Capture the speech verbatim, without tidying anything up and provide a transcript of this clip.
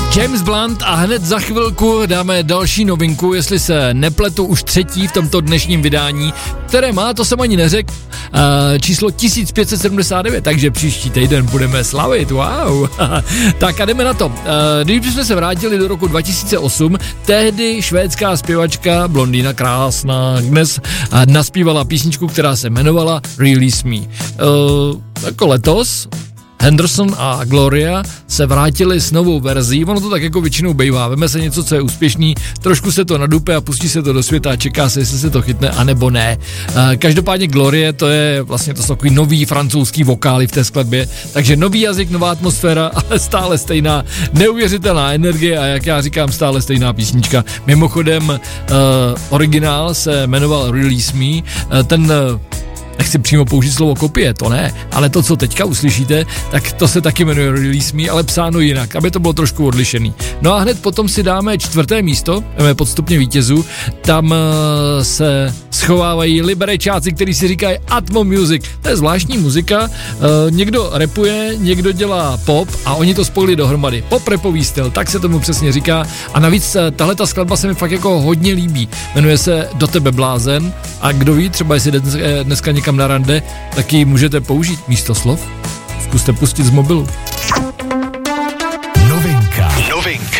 James Blunt a hned za chvilku dáme další novinku, jestli se nepletu, už třetí v tomto dnešním vydání, které má, to jsem ani neřekl, číslo tisíc pět set sedmdesát devět, takže příští týden budeme slavit, wow. Tak a jdeme na to. Když jsme se vrátili do roku dva tisíce osm, tehdy švédská zpěvačka, blondýna krásná, dnes naspívala písničku, která se jmenovala Release Me. Jako letos Henderson a Gloria se vrátili s novou verzí, ono to tak jako většinou bývá, veme se něco, co je úspěšný, trošku se to nadupe a pustí se to do světa a čeká se, jestli se to chytne, anebo ne. Každopádně Glorie, to je vlastně, to jsou takový nový francouzský vokály v té skladbě, takže nový jazyk, nová atmosféra, ale stále stejná neuvěřitelná energie a jak já říkám, stále stejná písnička. Mimochodem, uh, originál se jmenoval Release Me, uh, ten uh, nechci přímo použít slovo kopie, to ne, ale to, co teďka uslyšíte, tak to se taky jmenuje Release Me, ale psáno jinak, aby to bylo trošku odlišený. No a hned potom si dáme čtvrté místo, jdeme pod stupně vítězů, tam uh, se schovávají liberečáci, který si říkají Atmo Music, to je zvláštní muzika, uh, někdo rapuje, někdo dělá pop a oni to spojili dohromady, pop rapový styl, tak se tomu přesně říká a navíc uh, tahle ta skladba se mi fakt jako hodně líbí, jmenuje se Do tebe blázen a kdo ví, třeba jestli dnes, dneska někam na rande, tak ji můžete použít místo slov. Zkuste pustit z mobilu. Novinka. Novinka.